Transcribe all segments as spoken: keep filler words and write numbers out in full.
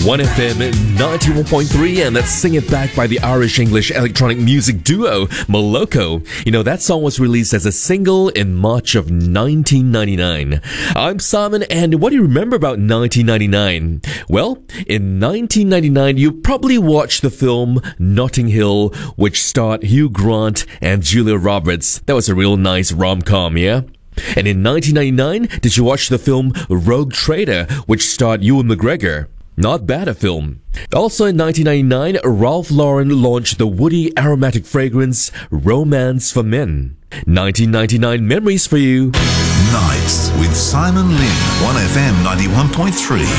one F M ninety-one point three, and that's Sing It Back by the Irish-English electronic music duo Moloko. You know, that song was released as a single in March of nineteen ninety-nine. I'm Simon, and what do you remember about nineteen ninety-nine? Well, in nineteen ninety-nine, you probably watched the film Notting Hill, which starred Hugh Grant and Julia Roberts. That was a real nice rom-com, yeah? And in nineteen ninety-nine, did you watch the film Rogue Trader, which starred Ewan McGregor? Not bad a film. Also in nineteen ninety-nine, Ralph Lauren launched the woody aromatic fragrance Romance for Men. nineteen ninety-nine memories for you. Nights with Simon Lynn, one F M ninety-one point three.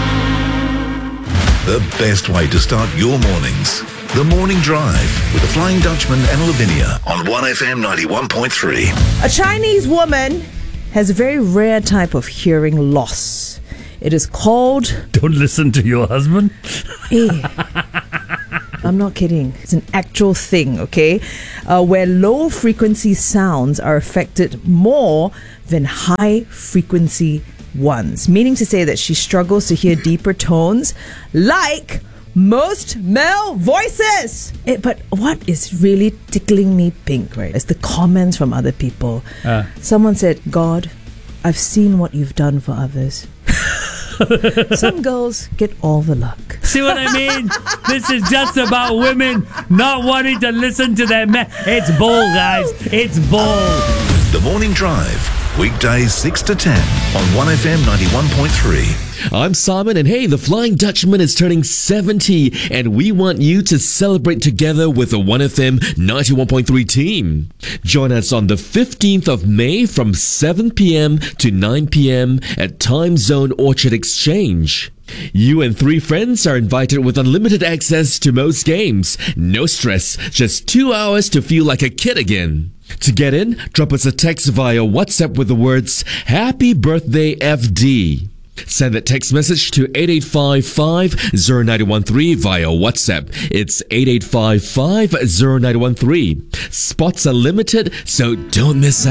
The best way to start your mornings. The Morning Drive with the Flying Dutchman and Lavinia on one F M ninety-one point three. A Chinese woman has a very rare type of hearing loss. It is called... Don't listen to your husband. Eh. I'm not kidding. It's an actual thing, okay? Uh, where low-frequency sounds are affected more than high-frequency ones. Meaning to say that she struggles to hear deeper tones like most male voices. It, but what is really tickling me pink, right, is the comments from other people. Uh. Someone said, God, I've seen what you've done for others. Some girls get all the luck. See what I mean? This is just about women not wanting to listen to their men. It's bull, guys. It's bull. The Morning Drive, weekdays six to ten on one F M ninety-one point three. I'm Simon, and hey, the Flying Dutchman is turning seventy, and we want you to celebrate together with the one F M ninety-one point three team. Join us on the fifteenth of May from seven p.m. to nine p.m. at Time Zone Orchard Exchange. You and three friends are invited with unlimited access to most games. No stress, just two hours to feel like a kid again. To get in, drop us a text via WhatsApp with the words, Happy Birthday F D. Send that text message to eight eight five five zero nine one three via WhatsApp. It's eight eight five five zero nine one three. Spots are limited, so don't miss out.